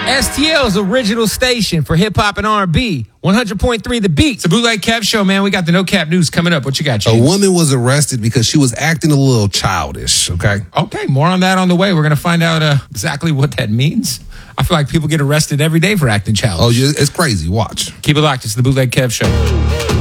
STL's original station for hip-hop and R&B. 100.3 The Beat. It's the Bootleg Kev Show, man. We got the No Cap News coming up. What you got, James? A woman was arrested because she was acting a little childish, okay? Okay, more on that on the way. We're going to find out exactly what that means. I feel like people get arrested every day for acting childish. Oh, yeah, it's crazy. Watch. Keep it locked. It's the Bootleg Kev Show.